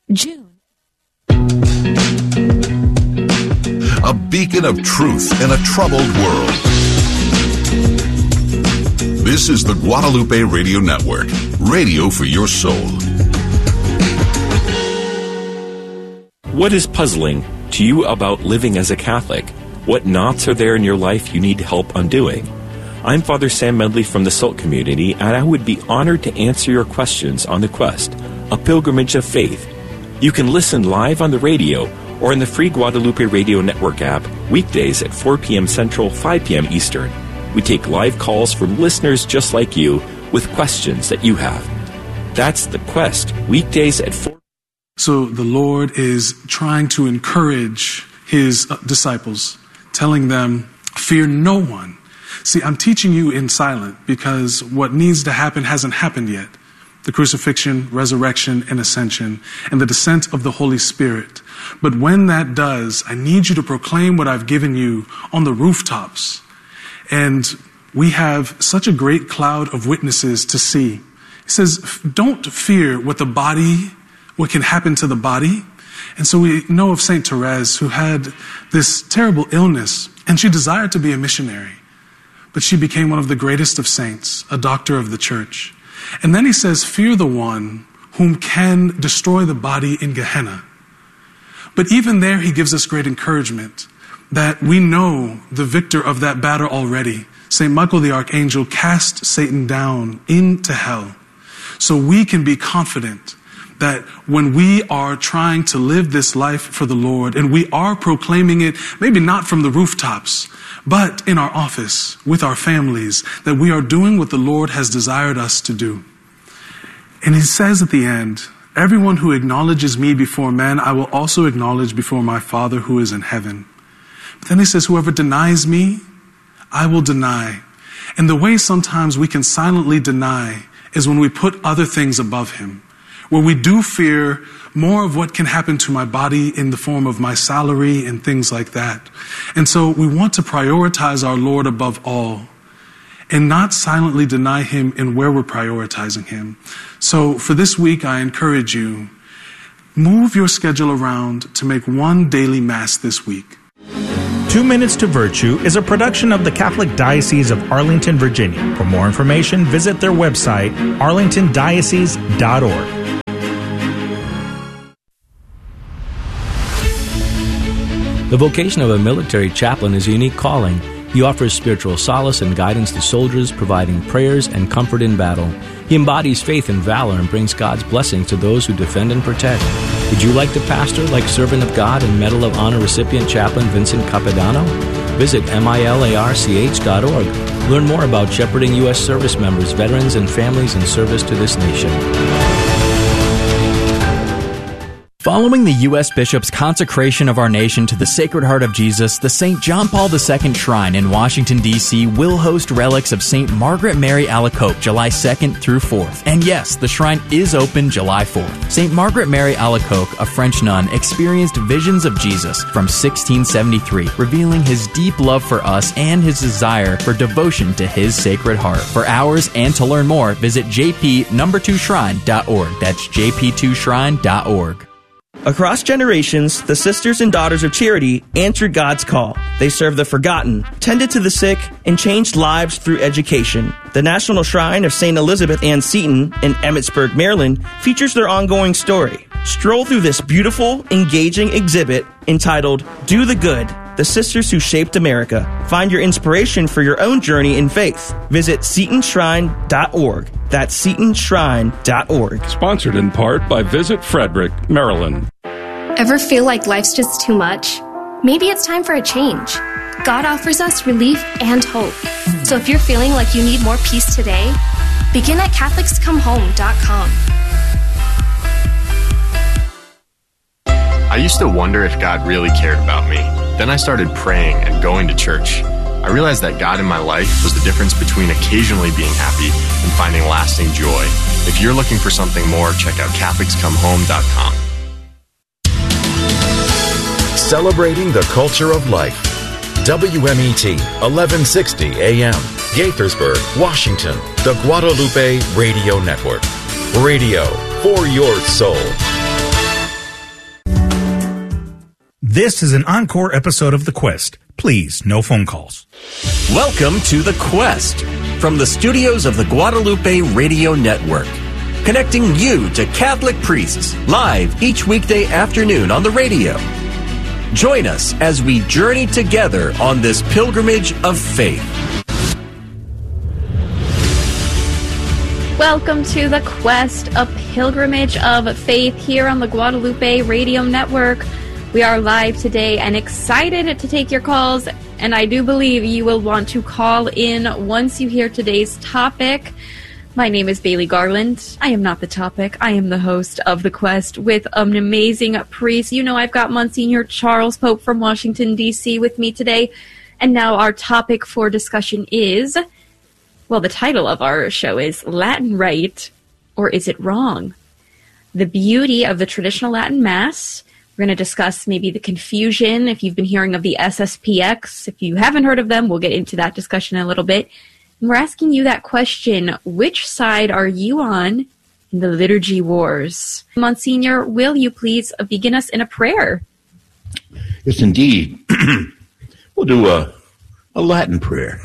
June. A beacon of truth in a troubled world. This is the Guadalupe Radio Network, radio for your soul. What is puzzling to you about living as a Catholic? What knots are there in your life you need help undoing? I'm Father Sam Medley from the SALT community, and I would be honored to answer your questions on The Quest, a pilgrimage of faith. You can listen live on the radio or in the free Guadalupe Radio Network app weekdays at 4 p.m. Central, 5 p.m. Eastern. We take live calls from listeners just like you with questions that you have. That's The Quest, weekdays at 4. So the Lord is trying to encourage his disciples, telling them, fear no one. See, I'm teaching you in silent because what needs to happen hasn't happened yet. The crucifixion, resurrection, and ascension, and the descent of the Holy Spirit. But when that does, I need you to proclaim what I've given you on the rooftops. And we have such a great cloud of witnesses to see. He says, don't fear what can happen to the body. And so we know of Saint Therese, who had this terrible illness, and she desired to be a missionary. But she became one of the greatest of saints, a doctor of the church. And then he says, fear the one whom can destroy the body in Gehenna. But even there, he gives us great encouragement that we know the victor of that battle already. St. Michael the Archangel cast Satan down into hell. So we can be confident that when we are trying to live this life for the Lord, and we are proclaiming it, maybe not from the rooftops, but in our office, with our families, that we are doing what the Lord has desired us to do. And he says at the end, everyone who acknowledges me before men, I will also acknowledge before my Father who is in heaven. But then he says, whoever denies me, I will deny. And the way sometimes we can silently deny is when we put other things above him, where we do fear more of what can happen to my body in the form of my salary and things like that. And so we want to prioritize our Lord above all and not silently deny him in where we're prioritizing him. So for this week, I encourage you, move your schedule around to make one daily mass this week. 2 Minutes to Virtue is a production of the Catholic Diocese of Arlington, Virginia. For more information, visit their website, arlingtondiocese.org. The vocation of a military chaplain is a unique calling. He offers spiritual solace and guidance to soldiers, providing prayers and comfort in battle. He embodies faith and valor and brings God's blessings to those who defend and protect. Would you like to pastor like Servant of God and Medal of Honor recipient Chaplain Vincent Capodanno? Visit milarch.org. Learn more about shepherding U.S. service members, veterans, and families in service to this nation. Following the U.S. Bishop's consecration of our nation to the Sacred Heart of Jesus, the St. John Paul II Shrine in Washington, D.C. will host relics of St. Margaret Mary Alacoque July 2nd through 4th. And yes, the shrine is open July 4th. St. Margaret Mary Alacoque, a French nun, experienced visions of Jesus from 1673, revealing his deep love for us and his desire for devotion to his Sacred Heart. For hours and to learn more, visit jp2shrine.org. That's jp2shrine.org. Across generations, the Sisters and Daughters of Charity answered God's call. They served the forgotten, tended to the sick, and changed lives through education. The National Shrine of St. Elizabeth Ann Seton in Emmitsburg, Maryland, features their ongoing story. Stroll through this beautiful, engaging exhibit entitled, Do the Good, the Sisters Who Shaped America. Find your inspiration for your own journey in faith. Visit SetonShrine.org. That's SetonShrine.org. Sponsored in part by Visit Frederick, Maryland. Ever feel like life's just too much? Maybe it's time for a change. God offers us relief and hope. So if you're feeling like you need more peace today, begin at CatholicsComeHome.com. I used to wonder if God really cared about me. Then I started praying and going to church. I realized that God in my life was the difference between occasionally being happy and finding lasting joy. If you're looking for something more, check out CatholicsComeHome.com. Celebrating the culture of life. WMET, 1160 AM, Gaithersburg, Washington, the Guadalupe Radio Network. Radio for your soul. This is an encore episode of The Quest. Please, no phone calls. Welcome to The Quest from the studios of the Guadalupe Radio Network, connecting you to Catholic priests live each weekday afternoon on the radio. Join us as we journey together on this pilgrimage of faith. Welcome to The Quest, a pilgrimage of faith here on the Guadalupe Radio Network. We are live today and excited to take your calls, and I do believe you will want to call in once you hear today's topic. My name is Bailey Garland. I am not the topic. I am the host of The Quest with an amazing priest. You know, I've got Monsignor Charles Pope from Washington, D.C. with me today. And now our topic for discussion is, well, the title of our show is Latin Right, or Is It Wrong? The beauty of the traditional Latin Mass. We're going to discuss maybe the confusion, if you've been hearing of the SSPX. If you haven't heard of them, we'll get into that discussion in a little bit. And we're asking you that question, which side are you on in the liturgy wars? Monsignor, will you please begin us in a prayer? Yes, indeed. We'll do a Latin prayer.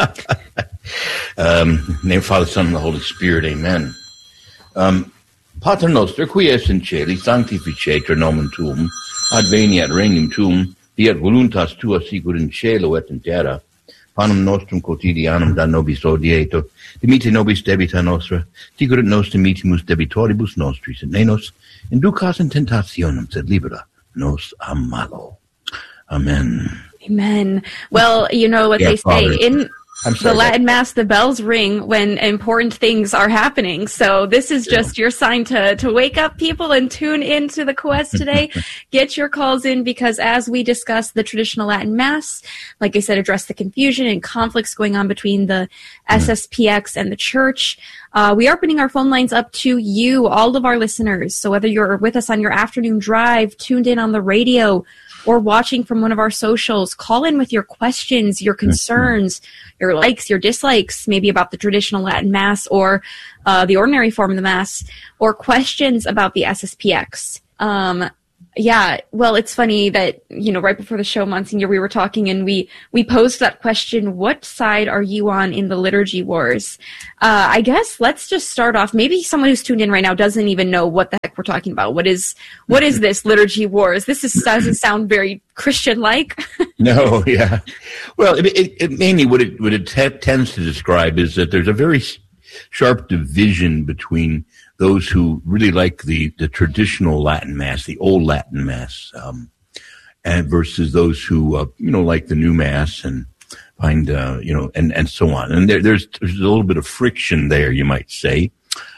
Name of Father, Son, and the Holy Spirit, amen. Pater noster, qui es in celi, sanctificetur nomen tuum, adveniat regnum tuum, fiat voluntas tua sicut in cielo et in terra. Panem nostrum quotidianum da nobis odietur, dimite nobis debita nostra, sicut et nos dimitimus debitoribus nostris, et ne nos inducas in tentationem, sed libera nos a malo. Amen. Amen. Well, you know what they say, in the Latin Mass, the bells ring when important things are happening. So this is just your sign to wake up people and tune into The Quest today. Get your calls in, because as we discuss the traditional Latin Mass, like I said, address the confusion and conflicts going on between the SSPX and the Church. We are putting our phone lines up to you, all of our listeners. So whether you're with us on your afternoon drive, tuned in on the radio, or watching from one of our socials, call in with your questions, your concerns, your likes, your dislikes, maybe about the traditional Latin Mass or the ordinary form of the Mass, or questions about the SSPX. Yeah, well, it's funny that, you know, right before the show, Monsignor, we were talking and we posed that question, what side are you on in the liturgy wars? I guess let's just start off. Maybe someone who's tuned in right now doesn't even know what the heck we're talking about. What is this liturgy wars? Doesn't sound very Christian-like. No, yeah. Well, it mainly what it tends to describe is that there's a very sharp division between those who really like the traditional Latin Mass, the old Latin Mass, and versus those who like the new Mass and find and so on. And there's a little bit of friction there, you might say.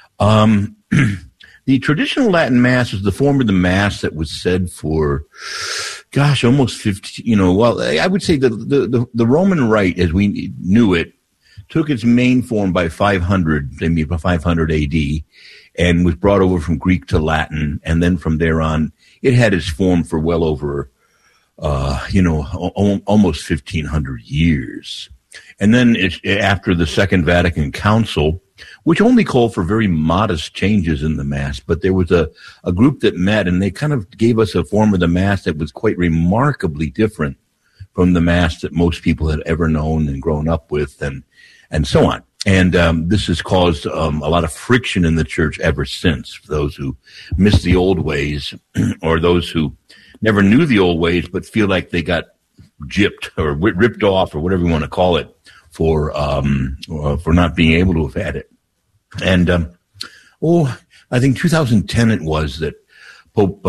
The traditional Latin Mass is the form of the Mass that was said for, almost 50. I would say the Roman Rite, as we knew it, took its main form by 500 AD, and was brought over from Greek to Latin, and then from there on, it had its form for well over, almost 1,500 years. And then after the Second Vatican Council, which only called for very modest changes in the Mass, but there was a group that met, and they kind of gave us a form of the Mass that was quite remarkably different from the Mass that most people had ever known and grown up with, and so on. And this has caused a lot of friction in the Church ever since, for those who miss the old ways or those who never knew the old ways but feel like they got gypped or ripped off or whatever you want to call it for not being able to have had it. And I think 2010 it was that Pope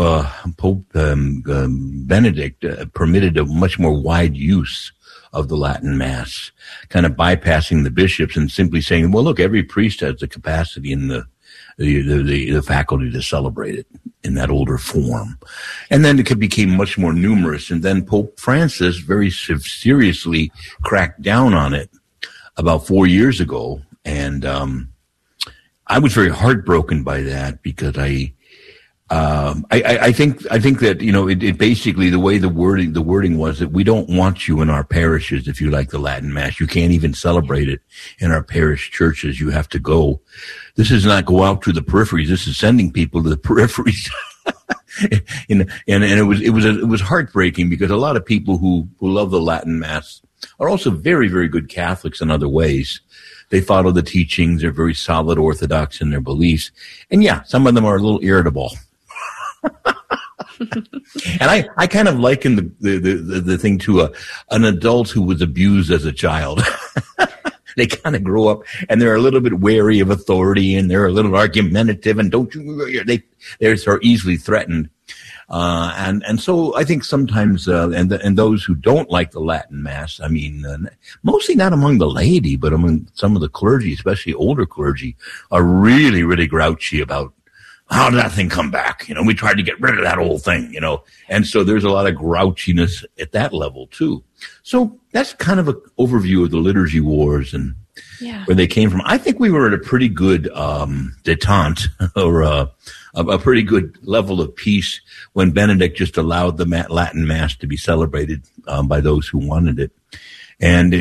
Benedict permitted a much more wide use of the Latin Mass, kind of bypassing the bishops and simply saying, well, look, every priest has the capacity and the faculty to celebrate it in that older form. And then it became much more numerous. And then Pope Francis very seriously cracked down on it about 4 years ago. And I was very heartbroken by that, because I think that, it basically, the way the wording was that we don't want you in our parishes if you like the Latin Mass. You can't even celebrate it in our parish churches. You have to go. This is not go out to the peripheries. This is sending people to the peripheries. and it was heartbreaking because a lot of people who love the Latin Mass are also very, very good Catholics in other ways. They follow the teachings. They're very solid Orthodox in their beliefs. And yeah, some of them are a little irritable. And I kind of liken the thing to an adult who was abused as a child. They kind of grow up and they're a little bit wary of authority and they're a little argumentative and they're so easily threatened. And so I think sometimes, and those who don't like the Latin Mass, I mean, mostly not among the laity, but among some of the clergy, especially older clergy, are really, really grouchy about how did that thing come back? We tried to get rid of that old thing, and so there's a lot of grouchiness at that level too. So that's kind of an overview of the liturgy wars and where they came from. I think we were at a pretty good detente or a pretty good level of peace when Benedict just allowed the Latin Mass to be celebrated by those who wanted it. And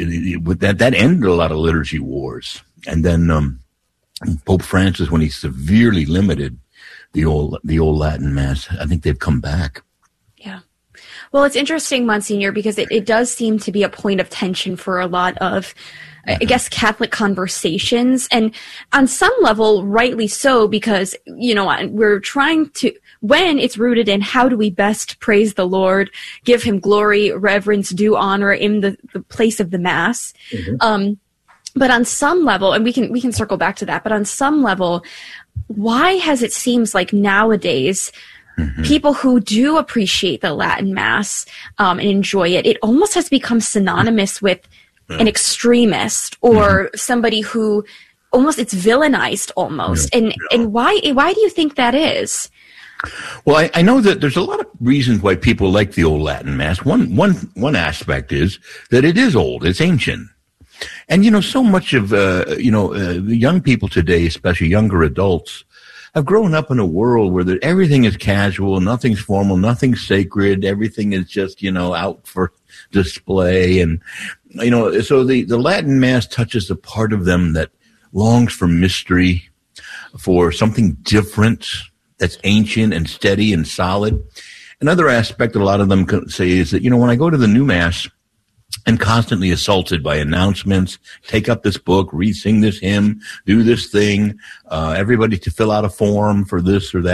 that ended a lot of liturgy wars. And then Pope Francis, when he severely limited the old Latin Mass, I think they've come back. Yeah. Well, it's interesting, Monsignor, because it does seem to be a point of tension for a lot of, I guess, Catholic conversations. And on some level, rightly so, because, we're trying to, when it's rooted in how do we best praise the Lord, give him glory, reverence, due honor in the place of the Mass. Mm-hmm. But on some level, and we can circle back to that, but on some level, why has it seems like nowadays people who do appreciate the Latin Mass and enjoy it, it almost has become synonymous with an extremist or somebody who almost it's villainized almost. And why do you think that is? Well, I know that there's a lot of reasons why people like the old Latin Mass. One aspect is that it is old, it's ancient. And, so much of, young people today, especially younger adults, have grown up in a world where everything is casual, nothing's formal, nothing's sacred, everything is just, out for display. And, so the Latin Mass touches a part of them that longs for mystery, for something different that's ancient and steady and solid. Another aspect that a lot of them can say is that, when I go to the new Mass, and constantly assaulted by announcements, take up this book, sing this hymn, do this thing, everybody to fill out a form for this or that.